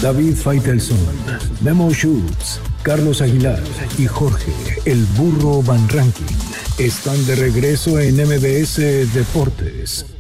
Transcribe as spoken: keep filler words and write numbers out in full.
David Faitelson, Memo Schutz, Carlos Aguilar y Jorge El Burro Van Rankin están de regreso en M B S Deportes.